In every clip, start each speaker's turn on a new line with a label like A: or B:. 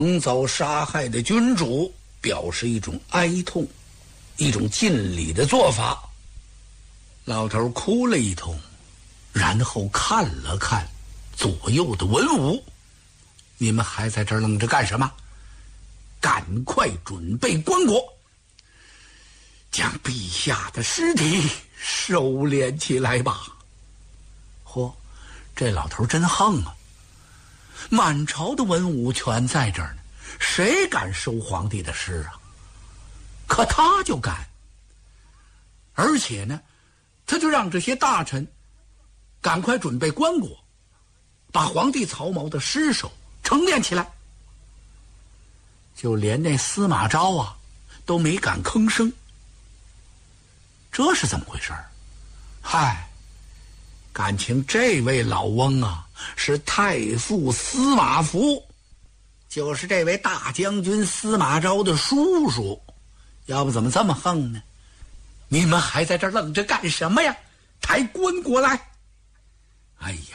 A: 遭杀害的君主表示一种哀痛，一种尽礼的做法。老头哭了一通，然后看了看左右的文武，你们还在这儿愣着干什么？赶快准备棺椁，将陛下的尸体收敛起来吧。嚯，这老头真横啊！满朝的文武全在这儿呢，谁敢收皇帝的尸啊？可他就敢，而且呢，他就让这些大臣赶快准备棺椁，把皇帝曹髦的尸首盛殓起来。就连那司马昭啊都没敢吭声。这是怎么回事？嗨，感情这位老翁啊是太傅司马孚，就是这位大将军司马昭的叔叔，要不怎么这么横呢？你们还在这儿愣着干什么呀？抬棺椁来！哎呀，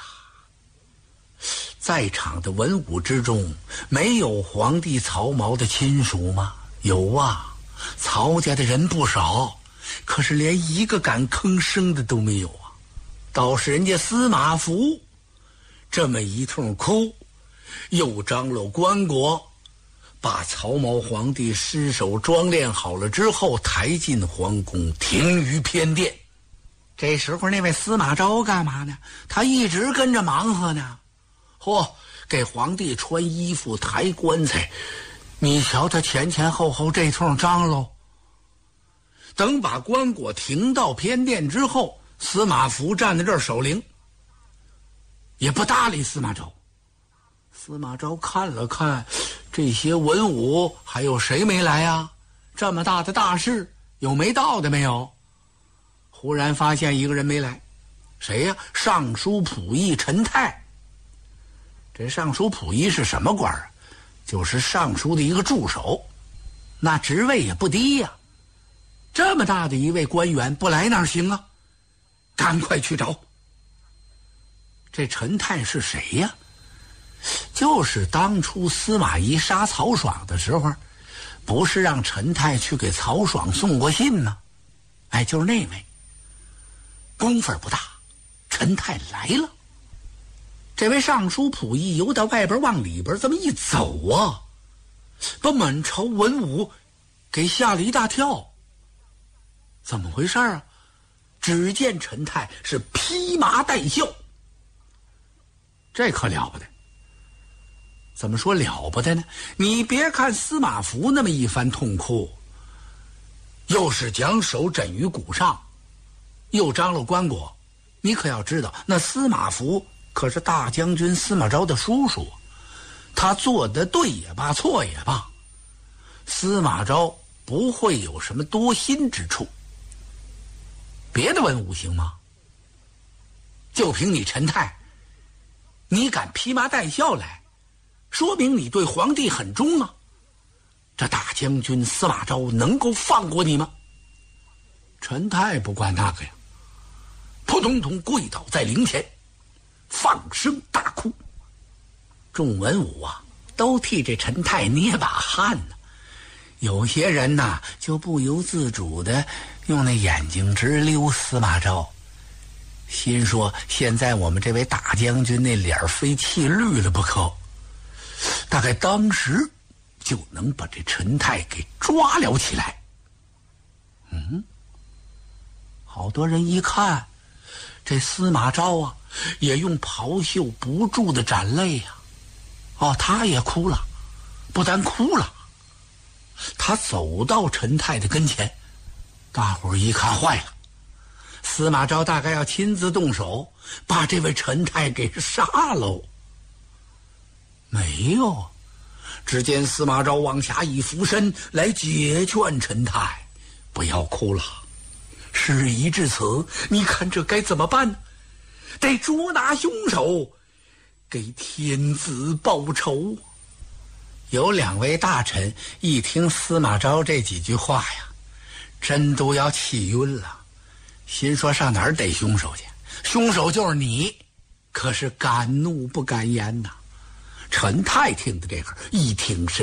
A: 在场的文武之中没有皇帝曹髦的亲属吗？有啊，曹家的人不少，可是连一个敢吭声的都没有啊。倒是人家司马孚这么一通哭，又张罗棺椁，把曹髦皇帝尸首装殓好了之后抬进皇宫，停于偏殿。这时候那位司马昭干嘛呢？他一直跟着忙活呢。嚯，给皇帝穿衣服，抬棺材，你瞧他前前后后这通张罗。等把棺椁停到偏殿之后，司马孚站在这儿守灵，也不搭理司马昭。司马昭看了看这些文武，还有谁没来啊？这么大的大事，有没到的没有？忽然发现一个人没来，谁呀？尚书仆役陈泰。这尚书仆役是什么官啊？就是尚书的一个助手，那职位也不低呀。这么大的一位官员不来哪儿行啊？赶快去找。这陈泰是谁呀？就是当初司马懿杀曹爽的时候，不是让陈泰去给曹爽送过信吗？哎，就是那位。功夫不大，陈泰来了。这位尚书仆役由到外边往里边这么一走啊，把满朝文武给吓了一大跳。怎么回事啊？只见陈泰是披麻戴孝，这可了不得。怎么说了不得呢？你别看司马孚那么一番痛哭，又是将手枕于骨上，又张罗棺椁，你可要知道，那司马孚可是大将军司马昭的叔叔，他做的对也罢，错也罢，司马昭不会有什么多心之处。别的文武行吗？就凭你陈泰，你敢披麻戴孝来，说明你对皇帝很忠啊。这大将军司马昭能够放过你吗？陈泰不管那个呀，扑通通跪倒在灵前，放声大哭。众文武啊都替这陈泰捏把汗呢。有些人呐就不由自主的用那眼睛直溜司马昭，心说现在我们这位大将军那脸非气绿了不可，大概当时就能把这陈泰给抓了起来。好多人一看这司马昭啊也用袍袖不住的斩泪呀。他也哭了，不但哭了，他走到陈泰的跟前，大伙儿一看坏了，司马昭大概要亲自动手把这位陈泰给杀喽。没有，只见司马昭往下一俯身来解劝陈泰，不要哭了，事已至此，你看这该怎么办呢？得捉拿凶手，给天子报仇。有两位大臣一听司马昭这几句话呀，真都要气晕了，心说上哪儿逮凶手去？凶手就是你。可是敢怒不敢言呐。陈泰听的这个一挺身